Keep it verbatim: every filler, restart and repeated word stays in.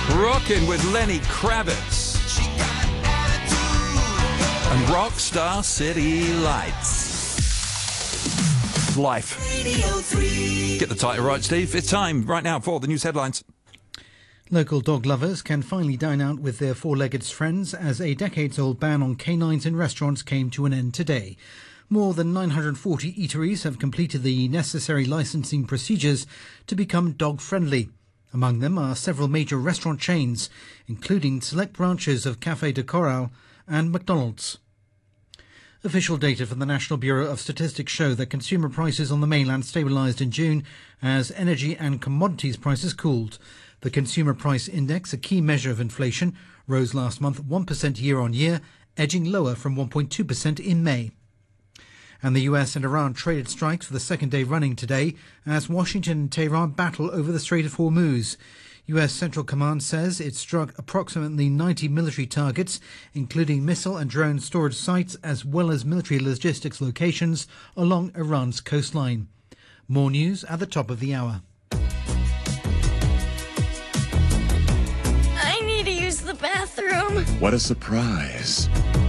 Rockin' with Lenny Kravitz. And Rockstar City Lights. Life. Get the title right, Steve. It's time right now for the news headlines. Local dog lovers can finally dine out with their four-legged friends as a decades-old ban on canines in restaurants came to an end today. More than nine hundred forty eateries have completed the necessary licensing procedures to become dog-friendly. Among them are several major restaurant chains, including select branches of Café de Coral and McDonald's. Official data from the National Bureau of Statistics show that consumer prices on the mainland stabilised in June as energy and commodities prices cooled. The Consumer Price Index, a key measure of inflation, rose last month one percent year-on-year, edging lower from one point two percent in May. And the U S and Iran traded strikes for the second day running today as Washington and Tehran battle over the Strait of Hormuz. U S Central Command says it struck approximately ninety military targets, including missile and drone storage sites, as well as military logistics locations along Iran's coastline. More news at the top of the hour. I need to use the bathroom. What a surprise.